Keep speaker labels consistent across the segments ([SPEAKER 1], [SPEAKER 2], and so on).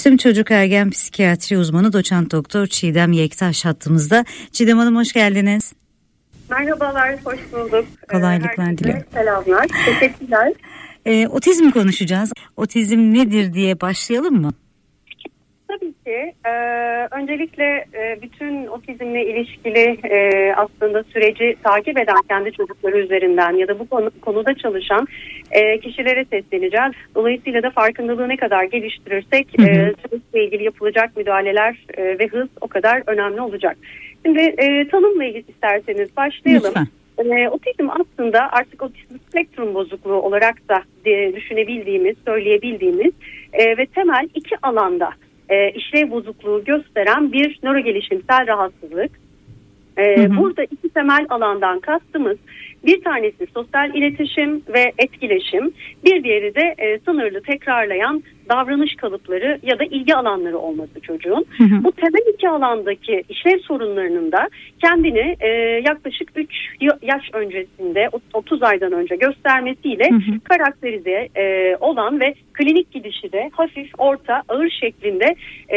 [SPEAKER 1] Geliştim Çocuk Ergen Psikiyatri Uzmanı Doçent Doktor Çiğdem Yektaş hattımızda. Çiğdem Hanım hoş geldiniz.
[SPEAKER 2] Merhabalar, hoş bulduk.
[SPEAKER 1] Kolaylıklar diliyorum.
[SPEAKER 2] Selamlar, teşekkürler.
[SPEAKER 1] Otizm konuşacağız. Otizm nedir diye başlayalım mı?
[SPEAKER 2] Tabii ki. Öncelikle bütün otizmle ilişkili aslında süreci takip eden kendi çocukları üzerinden ya da bu konuda çalışan kişilere sesleneceğiz. Dolayısıyla da farkındalığı ne kadar geliştirirsek süreçle ilgili yapılacak müdahaleler ve hız o kadar önemli olacak. Şimdi tanımla ilgili isterseniz başlayalım.
[SPEAKER 1] Lütfen.
[SPEAKER 2] Otizm aslında artık otizm spektrum bozukluğu olarak da düşünebildiğimiz, söyleyebildiğimiz ve temel iki alanda işlev bozukluğu gösteren bir nörogelişimsel rahatsızlık. Burada iki temel alandan kastımız bir tanesi sosyal iletişim ve etkileşim, bir diğeri de sınırlı tekrarlayan davranış kalıpları ya da ilgi alanları olması çocuğun. Bu temel iki alandaki işlev sorunlarının da kendini yaklaşık 3 yaş öncesinde 30 aydan önce göstermesiyle karakterize olan ve klinik gidişi de hafif, orta, ağır şeklinde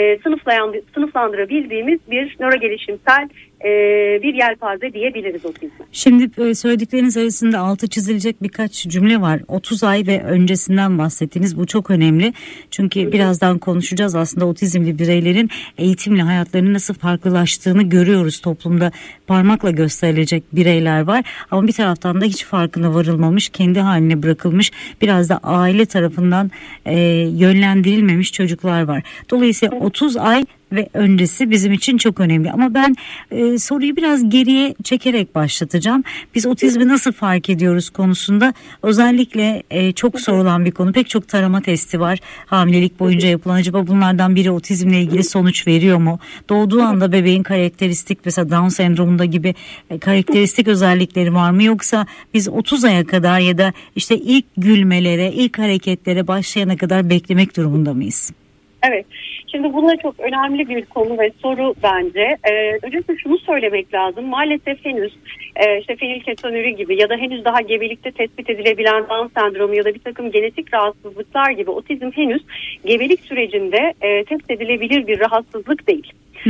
[SPEAKER 2] sınıflandırabildiğimiz bir nörogelişimsel bir yelpaze diyebiliriz otizme.
[SPEAKER 1] Şimdi söyledikleriniz arasında altı çizilecek birkaç cümle var. 30 ay ve öncesinden bahsettiniz. Bu çok önemli. Çünkü birazdan konuşacağız. Aslında otizmli bireylerin eğitimle hayatlarının nasıl farklılaştığını görüyoruz. Toplumda parmakla gösterilecek bireyler var. Ama bir taraftan da hiç farkına varılmamış, kendi haline bırakılmış, biraz da aile tarafından yönlendirilmemiş çocuklar var. Dolayısıyla 30 ay ve öncesi bizim için çok önemli. Ama ben soruyu biraz geriye çekerek başlatacağım. Biz otizmi nasıl fark ediyoruz konusunda özellikle çok sorulan bir konu. Pek çok tarama testi var. Hamilelik boyunca yapılan, acaba bunlardan biri otizmle ilgili sonuç veriyor mu? Doğduğu anda bebeğin karakteristik, mesela Down sendromunda gibi karakteristik özellikleri var mı? Yoksa biz 30 aya kadar ya da işte ilk gülmelere, ilk hareketlere başlayana kadar beklemek durumunda mıyız?
[SPEAKER 2] Evet. Şimdi bunlar çok önemli bir konu ve soru bence. Öncelikle şunu söylemek lazım. Maalesef henüz işte fenilketonuri gibi ya da henüz daha gebelikte tespit edilebilen Down sendromu ya da bir takım genetik rahatsızlıklar gibi otizm henüz gebelik sürecinde tespit edilebilir bir rahatsızlık değil.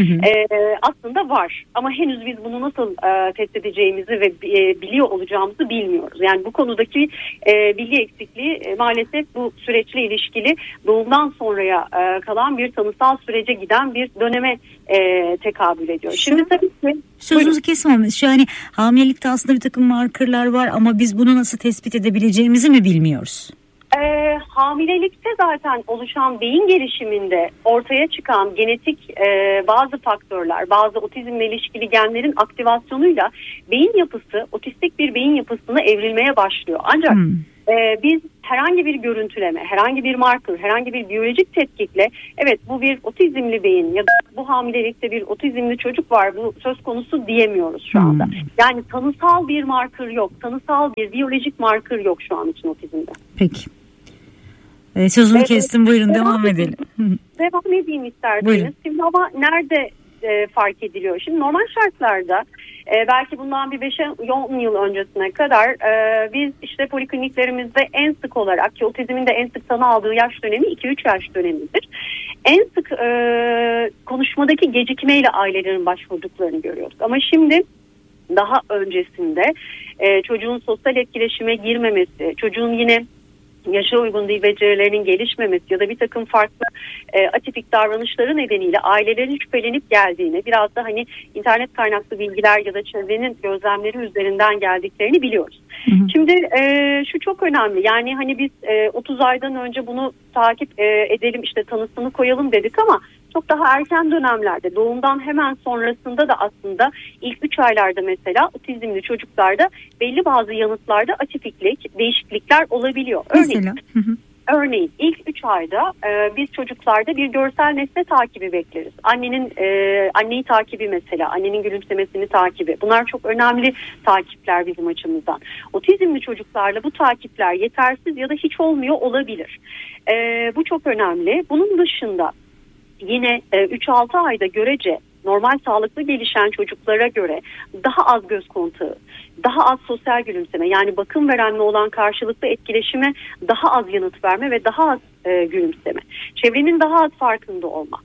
[SPEAKER 2] Aslında var ama henüz biz bunu nasıl test edeceğimizi ve biliyor olacağımızı bilmiyoruz. Yani bu konudaki bilgi eksikliği maalesef bu süreçle ilişkili doğumdan sonraya kalan bir tanısal sürece giden bir döneme tekabül ediyor. Şimdi tabii ki
[SPEAKER 1] sözünüzü kesmem. Yani hamilelikte aslında bir takım markerlar var ama biz bunu nasıl tespit edebileceğimizi mi bilmiyoruz?
[SPEAKER 2] Hamilelikte zaten oluşan beyin gelişiminde ortaya çıkan genetik bazı faktörler, bazı otizmle ilişkili genlerin aktivasyonuyla beyin yapısı, otistik bir beyin yapısına evrilmeye başlıyor. Ancak biz herhangi bir görüntüleme, herhangi bir marker, herhangi bir biyolojik tetkikle evet bu bir otizmli beyin ya da bu hamilelikte bir otizmli çocuk var, bu söz konusu diyemiyoruz şu anda. Yani tanısal bir marker yok, tanısal bir biyolojik marker yok şu an için otizmde.
[SPEAKER 1] Peki. Sözünü kestim, buyurun devam edelim.
[SPEAKER 2] Devam edeyim isterseniz.
[SPEAKER 1] Buyurun.
[SPEAKER 2] Şimdi ama nerede fark ediliyor? Şimdi normal şartlarda belki bundan bir 5-10 yıl öncesine kadar biz işte polikliniklerimizde en sık olarak ki otizmin de en sık tanı aldığı yaş dönemi 2-3 yaş dönemidir. En sık konuşmadaki gecikmeyle ailelerin başvurduklarını görüyoruz. Ama şimdi daha öncesinde çocuğun sosyal etkileşime girmemesi, çocuğun yine yaşa uygun dil becerilerinin gelişmemesi ya da bir takım farklı atipik davranışları nedeniyle ailelerin şüphelenip geldiğini, biraz da hani internet kaynaklı bilgiler ya da çevrenin gözlemleri üzerinden geldiklerini biliyoruz. Şimdi şu çok önemli, yani hani biz 30 aydan önce bunu takip edelim, işte tanısını koyalım dedik ama çok daha erken dönemlerde, doğumdan hemen sonrasında da aslında ilk 3 aylarda mesela otizmli çocuklarda belli bazı yanıtlarda atipiklik, değişiklikler olabiliyor. Örneğin ilk 3 ayda biz çocuklarda bir görsel nesne takibi bekleriz. Anneyi takibi mesela, annenin gülümsemesini takibi. Bunlar çok önemli takipler bizim açımızdan. Otizmli çocuklarla bu takipler yetersiz ya da hiç olmuyor olabilir. Bu çok önemli. Bunun dışında yine 3-6 ayda görece normal sağlıklı gelişen çocuklara göre daha az göz kontağı, daha az sosyal gülümseme, yani bakım verenle olan karşılıklı etkileşime daha az yanıt verme ve daha az gülümseme, çevrenin daha az farkında olma,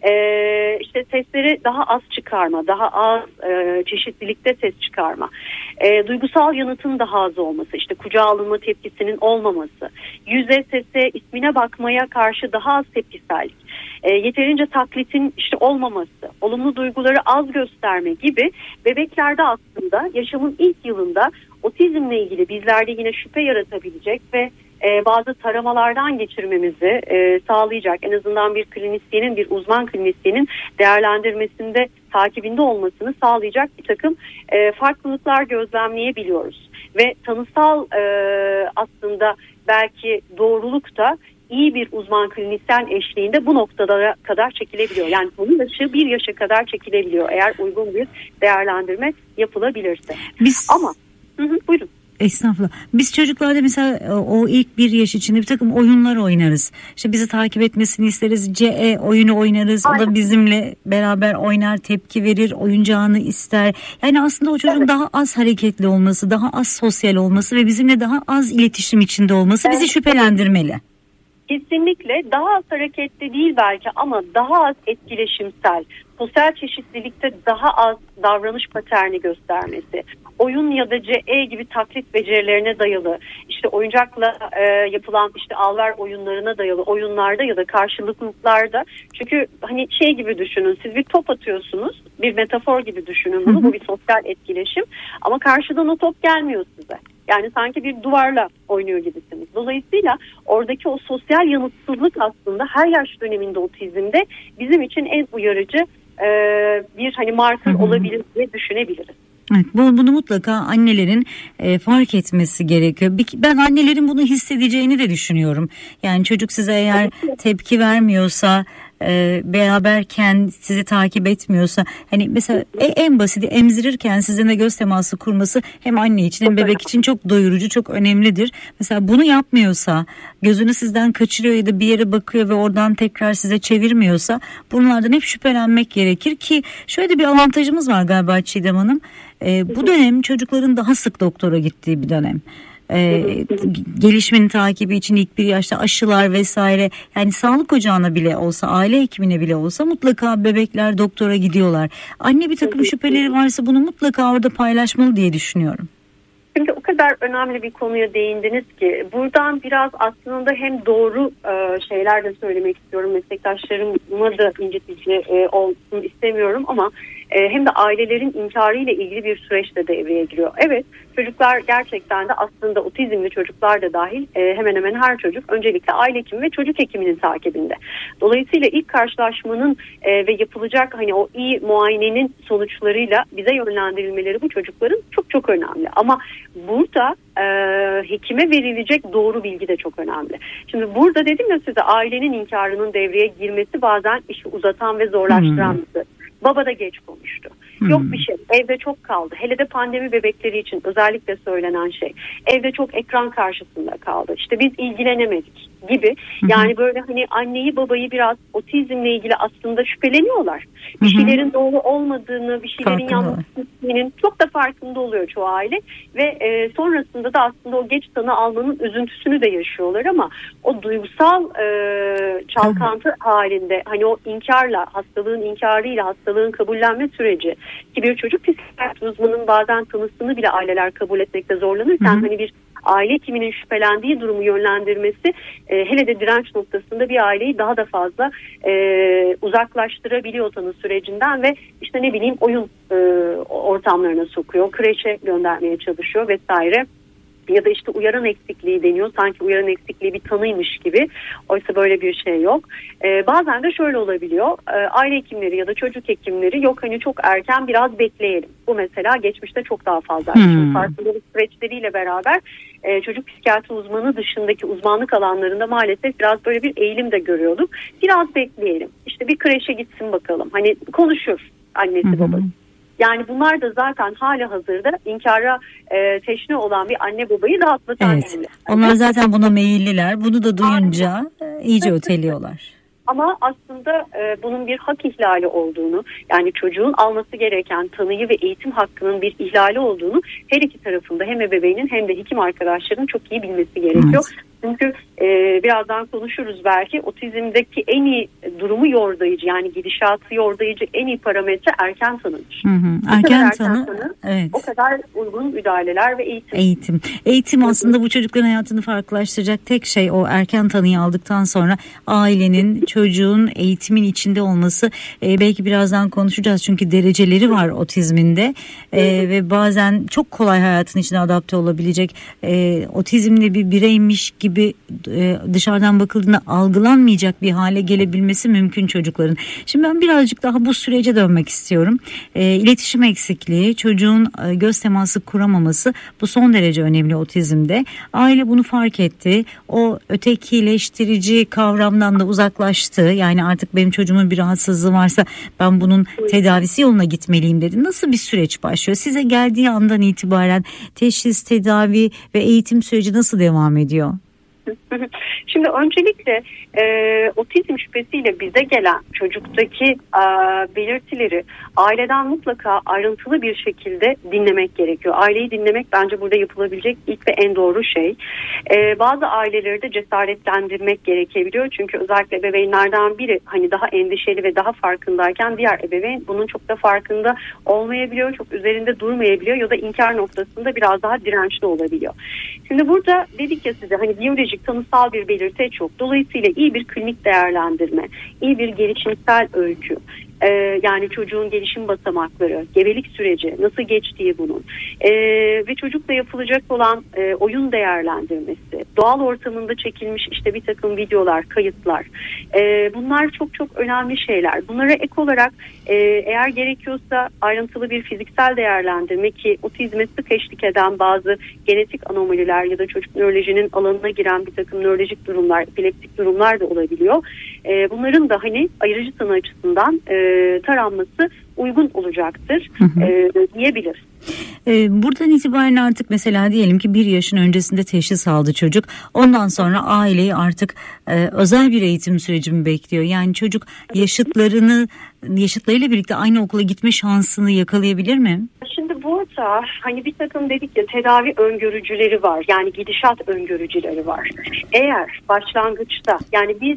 [SPEAKER 2] işte sesleri daha az çıkarma, daha az çeşitlilikte ses çıkarma, duygusal yanıtın daha az olması, işte kucağa alınma tepkisinin olmaması, yüze, sese, ismine bakmaya karşı daha az tepkisellik, yeterince taklitin işte olmaması, olumlu duyguları az gösterme gibi bebeklerde aslında yaşamın ilk yılında otizmle ilgili bizlerde yine şüphe yaratabilecek ve bazı taramalardan geçirmemizi sağlayacak, en azından bir klinisyenin, bir uzman klinisyenin değerlendirmesinde, takibinde olmasını sağlayacak bir takım farklılıklar gözlemleyebiliyoruz. Ve tanısal aslında belki doğruluk da iyi bir uzman klinisyen eşliğinde bu noktada kadar çekilebiliyor. Yani bunun yaşı 1 yaşa kadar çekilebiliyor eğer uygun bir değerlendirme yapılabilirse. Ama buyurun.
[SPEAKER 1] Estağfurullah. Biz çocuklarda mesela o ilk 1 yaş içinde bir takım oyunlar oynarız. İşte bizi takip etmesini isteriz. CE oyunu oynarız. Aynen. O da bizimle beraber oynar, tepki verir, oyuncağını ister. Yani aslında o çocuğun daha az hareketli olması, daha az sosyal olması ve bizimle daha az iletişim içinde olması bizi şüphelendirmeli.
[SPEAKER 2] Kesinlikle daha az hareketli değil belki ama daha az etkileşimsel, sosyal çeşitlilikte daha az davranış paterni göstermesi, oyun ya da CE gibi taklit becerilerine dayalı, işte oyuncakla yapılan işte al-ver oyunlarına dayalı oyunlarda ya da karşılıklıklarda, çünkü hani şey gibi düşünün, siz bir top atıyorsunuz, bir metafor gibi düşünün bunu, bu bir sosyal etkileşim ama karşıdan o top gelmiyor size. Yani sanki bir duvarla oynuyor gibisiniz. Dolayısıyla oradaki o sosyal yanıtsızlık aslında her yaş döneminde otizmde bizim için en uyarıcı bir hani marker olabilir diye düşünebiliriz.
[SPEAKER 1] Evet, bunu mutlaka annelerin fark etmesi gerekiyor. Ben annelerin bunu hissedeceğini de düşünüyorum. Yani çocuk size eğer tepki vermiyorsa, beraberken sizi takip etmiyorsa, hani mesela en basiti emzirirken sizinle göz teması kurması hem anne için hem bebek için çok doyurucu, çok önemlidir. Mesela bunu yapmıyorsa, gözünü sizden kaçırıyor ya da bir yere bakıyor ve oradan tekrar size çevirmiyorsa, bunlardan hep şüphelenmek gerekir ki şöyle bir avantajımız var galiba Çiğdem Hanım. Bu dönem çocukların daha sık doktora gittiği bir dönem. Gelişmenin takibi için ilk 1 yaşta aşılar vesaire, yani sağlık ocağına bile olsa, aile hekimine bile olsa mutlaka bebekler doktora gidiyorlar. Anne bir takım şüpheleri varsa bunu mutlaka orada paylaşmalı diye düşünüyorum.
[SPEAKER 2] Şimdi o kadar önemli bir konuya değindiniz ki buradan biraz aslında hem doğru şeyler de söylemek istiyorum. Meslektaşlarıma da incitici olsun istemiyorum ama hem de ailelerin inkarıyla ilgili bir süreç de devreye giriyor. Evet, çocuklar gerçekten de aslında otizmli çocuklar da dahil hemen hemen her çocuk öncelikle aile hekimi ve çocuk hekiminin takibinde. Dolayısıyla ilk karşılaşmanın ve yapılacak hani o iyi muayenenin sonuçlarıyla bize yönlendirilmeleri bu çocukların çok çok önemli. Ama burada hekime verilecek doğru bilgi de çok önemli. Şimdi burada dedim ya size, ailenin inkarının devreye girmesi bazen işi uzatan ve zorlaştıran bir şey. Baba da geç konuştu. Yok bir şey. Evde çok kaldı. Hele de pandemi bebekleri için özellikle söylenen şey. Evde çok ekran karşısında kaldı. İşte biz ilgilenemedik gibi. Yani böyle hani anneyi babayı biraz otizmle ilgili aslında şüpheleniyorlar. Bir şeylerin doğru olmadığını, bir şeylerin yanlış gittiğinin çok da farkında oluyor çoğu aile ve sonrasında da aslında o geç tanı almanın üzüntüsünü de yaşıyorlar ama o duygusal çalkantı halinde hani o inkarla, hastalığın inkarıyla hastalığın kabullenme süreci ki bir çocuk psikiyatri uzmanının bazen tanısını bile aileler kabul etmekte zorlanırken hani bir aile hekiminin şüphelendiği durumu yönlendirmesi hele de direnç noktasında bir aileyi daha da fazla uzaklaştırabiliyor tanı sürecinden ve işte ne bileyim oyun ortamlarına sokuyor, kreşe göndermeye çalışıyor vesaire. Ya da işte uyaran eksikliği deniyor. Sanki uyaran eksikliği bir tanıymış gibi. Oysa böyle bir şey yok. Bazen de şöyle olabiliyor. Aile hekimleri ya da çocuk hekimleri yok hani çok erken biraz bekleyelim. Bu mesela geçmişte çok daha fazla. Farkındalık süreçleriyle beraber çocuk psikiyatri uzmanı dışındaki uzmanlık alanlarında maalesef biraz böyle bir eğilim de görüyorduk. Biraz bekleyelim. İşte bir kreşe gitsin bakalım. Hani konuşur annesi babası. Yani bunlar da zaten hali hazırda inkara teşne olan bir anne babayı rahatlatan.
[SPEAKER 1] Evet. Onlar zaten buna meyilliler. Bunu da duyunca iyice öteliyorlar.
[SPEAKER 2] Ama aslında bunun bir hak ihlali olduğunu, yani çocuğun alması gereken tanıyı ve eğitim hakkının bir ihlali olduğunu her iki tarafında hem ebeveynin hem de hekim arkadaşların çok iyi bilmesi gerekiyor. Evet. Çünkü birazdan konuşuruz belki, otizmdeki en iyi durumu yordayıcı, yani gidişatı yordayıcı en iyi parametre erken tanıdır.
[SPEAKER 1] Erken tanı, evet.
[SPEAKER 2] O kadar uygun müdahaleler ve eğitim.
[SPEAKER 1] Eğitim aslında bu çocukların hayatını farklılaştıracak tek şey. O erken tanıyı aldıktan sonra ailenin, çocuğun eğitimin içinde olması. Belki birazdan konuşacağız çünkü dereceleri var otizminde ve bazen çok kolay hayatın içine adapte olabilecek, otizmli bir bireymiş gibi dışarıdan bakıldığında algılanmayacak bir hale gelebilmesi mümkün çocukların. Şimdi ben birazcık daha bu sürece dönmek istiyorum. İletişim eksikliği, çocuğun göz teması kuramaması, bu son derece önemli otizmde. Aile bunu fark etti. O ötekileştirici kavramdan da uzaklaştı. Yani artık benim çocuğumun bir rahatsızlığı varsa ben bunun tedavisi yoluna gitmeliyim dedi. Nasıl bir süreç başlıyor? Size geldiği andan itibaren teşhis, tedavi ve eğitim süreci nasıl devam ediyor?
[SPEAKER 2] Şimdi öncelikle otizm şüphesiyle bize gelen çocuktaki belirtileri aileden mutlaka ayrıntılı bir şekilde dinlemek gerekiyor. Aileyi dinlemek bence burada yapılabilecek ilk ve en doğru şey. Bazı aileleri de cesaretlendirmek gerekebiliyor. Çünkü özellikle ebeveynlerden biri hani daha endişeli ve daha farkındayken diğer ebeveyn bunun çok da farkında olmayabiliyor. Çok üzerinde durmayabiliyor ya da inkar noktasında biraz daha dirençli olabiliyor. Şimdi burada dedik ya size, hani biyolojik tanısal bir belirti çok. Dolayısıyla iyi bir klinik değerlendirme, iyi bir gelişimsel öykü, yani çocuğun gelişim basamakları, gebelik süreci nasıl geçtiği bunun ve çocukla yapılacak olan oyun değerlendirmesi, doğal ortamında çekilmiş işte bir takım videolar, kayıtlar, bunlar çok çok önemli şeyler. Bunlara ek olarak eğer gerekiyorsa ayrıntılı bir fiziksel değerlendirme, ki otizme sık eşlik eden bazı genetik anomaliler ya da çocuk nörolojinin alanına giren bir takım nörolojik durumlar, epileptik durumlar da olabiliyor. Bunların da hani ayrıcı tanı açısından taranması uygun olacaktır diyebiliriz.
[SPEAKER 1] Buradan itibaren artık mesela diyelim ki 1 yaşın öncesinde teşhis aldı çocuk. Ondan sonra aileyi artık özel bir eğitim süreci mi bekliyor? Yani çocuk yaşıtlarıyla birlikte aynı okula gitme şansını yakalayabilir mi? Şimdi
[SPEAKER 2] burada hani bir takım dedik ya tedavi öngörücüleri var. Yani gidişat öngörücüleri var. Eğer başlangıçta yani biz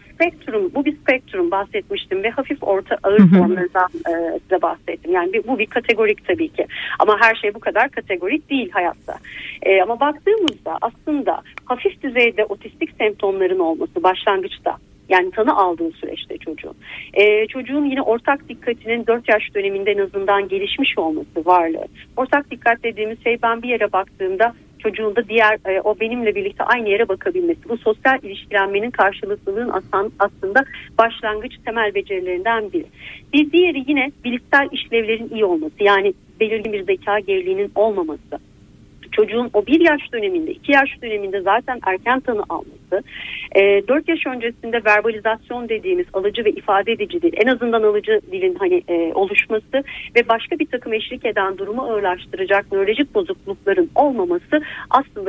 [SPEAKER 2] bu bir spektrum bahsetmiştim ve hafif orta ağır formlarından size bahsettim. Yani bu bir kategorik tabii ki. Ama her şey bu kadar kategorik değil hayatta. Ama baktığımızda aslında hafif düzeyde otistik semptomların olması başlangıçta, yani tanı aldığı süreçte çocuğun yine ortak dikkatinin 4 yaş döneminde en azından gelişmiş olması varlığı. Ortak dikkat dediğimiz şey, ben bir yere baktığımda çocuğun da o benimle birlikte aynı yere bakabilmesi. Bu sosyal ilişkilenmenin karşılıklılığın aslında başlangıç temel becerilerinden biri. Bir diğeri yine bilişsel işlevlerin iyi olması, yani belirgin bir zeka geriliğinin olmaması. Çocuğun o 1 yaş döneminde, 2 yaş döneminde zaten erken tanı alması, 4 yaş öncesinde verbalizasyon dediğimiz alıcı ve ifade edici dil, en azından alıcı dilin oluşması ve başka bir takım eşlik eden durumu ağırlaştıracak nörolojik bozuklukların olmaması aslında